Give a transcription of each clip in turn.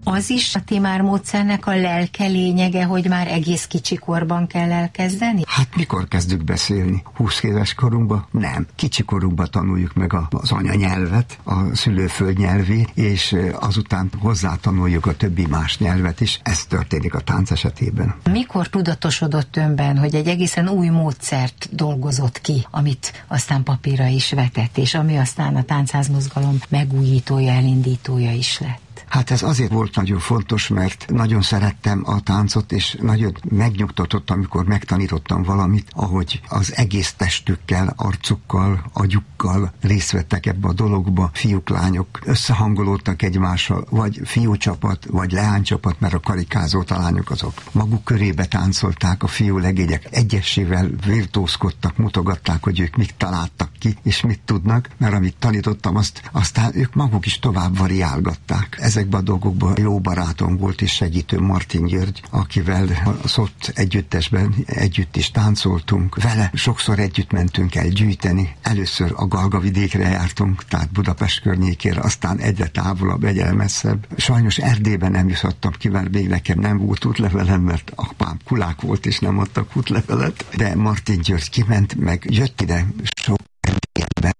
az is a Timár módszernek a lelke, lényege, hogy már egész kicsikorban kell elkezdeni? Hát mikor kezdünk beszélni? 20 éves korunkban? Nem. Kicsikorunkban tanuljuk meg az anyanyelvet, a szülőföld nyelvét, és azután hozzátanuljuk a többi más nyelvet is. Ez történik a tánc esetében. Mikor tudatosodott önben, hogy egy egészen új módszert dolgozott ki, amit aztán papírra is vetett, és ami aztán a táncházmozgalom megújítója, elindítója is lett? Hát ez azért volt nagyon fontos, mert nagyon szerettem a táncot, és nagyon megnyugtatott, amikor megtanítottam valamit, ahogy az egész testükkel, arcukkal, agyukkal részt vettek ebbe a dologba. Fiúk, lányok összehangolódtak egymással, vagy fiúcsapat, vagy leánycsapat, mert a karikázó lányok azok maguk körébe táncolták, a fiú legények egyesével virtuózkodtak, mutogatták, hogy ők mit találtak ki, és mit tudnak, mert amit tanítottam, aztán ők maguk is tovább variálgatták. Ezekben a dolgokban jó barátom volt és segítő Martin György, akivel az ott együttesben együtt is táncoltunk. Vele sokszor együtt mentünk el gyűjteni. Először a Galgavidékre jártunk, tehát Budapest környékére, aztán egyre távolabb, egyre messzebb. Sajnos Erdélyben nem jutottam ki, mert még nekem nem volt útlevelem, mert apám kulák volt és nem adtak útlevelet. De Martin György kiment, meg jött ide sok Erdélyben.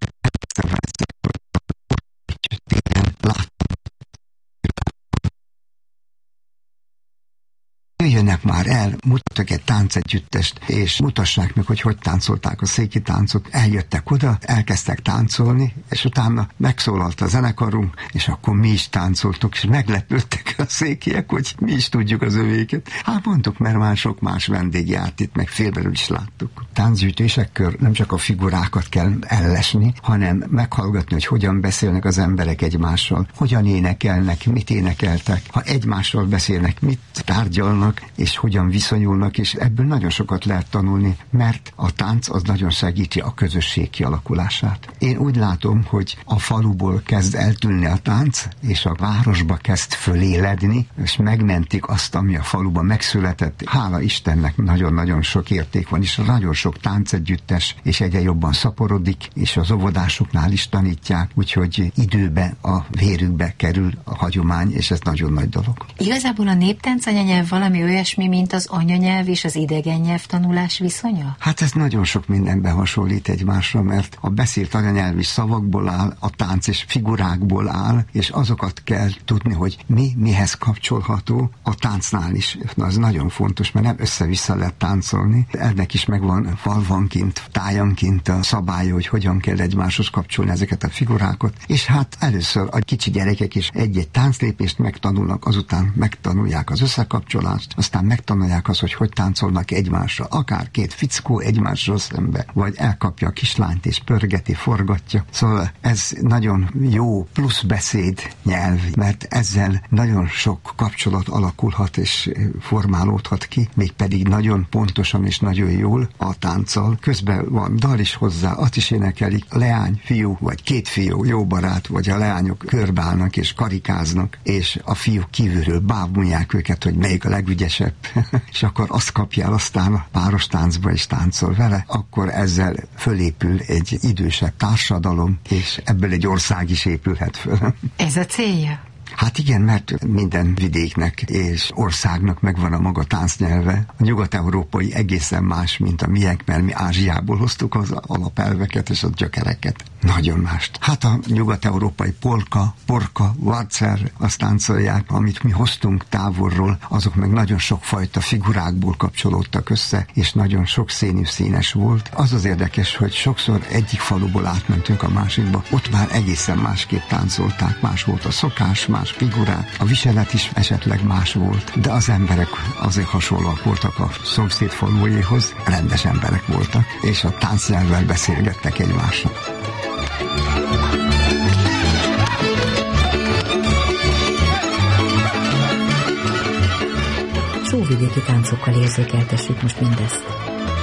Jöjjenek már el, mutattak egy táncegyüttest, és mutassák meg, hogy táncolták a széki táncot. Eljöttek oda, elkezdtek táncolni, és utána megszólalt a zenekarunk, és akkor mi is táncoltuk, és meglepődtek a székiek, hogy mi is tudjuk az övéket. Hát mondtuk, mert már sok más vendég járt itt, meg félbelül is láttuk. Táncgyűjtésekkor nem csak a figurákat kell ellesni, hanem meghallgatni, hogy hogyan beszélnek az emberek egymással, hogyan énekelnek, mit énekeltek, ha egymással beszélnek, mit tárgyalnak, és hogyan viszonyulnak, és ebből nagyon sokat lehet tanulni, mert a tánc az nagyon segíti a közösség kialakulását. Én úgy látom, hogy a faluból kezd eltűnni a tánc, és a városba kezd föléledni, és megmentik azt, ami a faluban megszületett. Hála Istennek nagyon-nagyon sok érték van, és nagyon sok táncegyüttes, és egyre jobban szaporodik, és az óvodásoknál is tanítják, úgyhogy időbe, a vérükbe kerül a hagyomány, és ez nagyon nagy dolog. Igazából a néptánc anyanyelv valami olyasmi, mint az anyanyelv és az idegen nyelv tanulás viszonya? Hát ez nagyon sok mindenben hasonlít egymásra, mert a beszélt anyanyelv is szavakból áll, a tánc és figurákból áll, és azokat kell tudni, hogy mi mihez kapcsolható, a táncnál is. Na, az nagyon fontos, mert nem össze-vissza lehet táncolni. Ennek is megvan falvanként, tájanként a szabálya, hogy hogyan kell egymáshoz kapcsolni ezeket a figurákat. És hát először a kicsi gyerekek is egy-egy tánclépést megtanulnak, azután megtanulják az összekapcsolást, aztán megtanulják azt, hogy táncolnak egymásra. Akár két fickó egymásról szembe, vagy elkapja a kislányt és pörgeti, forgatja. Szóval ez nagyon jó plusz beszéd nyelv, mert ezzel nagyon sok kapcsolat alakulhat és formálódhat ki, mégpedig nagyon pontosan és nagyon jól a tánccal. Közben van dal is hozzá, azt is énekelik, leány, fiú, vagy két fiú, jó barát, vagy a leányok körbálnak és karikáznak, és a fiúk kívülről bábulják őket, hogy melyik a legügyesebb, és akkor azt kapjál, aztán a páros táncba is táncol vele, akkor ezzel fölépül egy idősebb társadalom, és ebből egy ország is épülhet föl. Ez a célja? Hát igen, mert minden vidéknek és országnak megvan a maga táncnyelve. A nyugat-európai egészen más, mint a miénk, mert mi Ázsiából hoztuk az alapelveket és a gyökereket. Nagyon mást. Hát a nyugat-európai polka, porka, valcer, azt táncolják, amit mi hoztunk távolról, azok meg nagyon sokfajta figurákból kapcsolódtak össze, és nagyon sokszínű, színes volt. Az az érdekes, hogy sokszor egyik faluból átmentünk a másikba, ott már egészen másképp táncolták, más volt a szokás, más figurák, a viselet is esetleg más volt, de az emberek azért hasonlóak voltak a szomszéd faluéhoz, rendes emberek voltak, és a táncnyelvvel beszélgettek egymással. Sóvidéki táncokkal érzékeltessük most mindezt.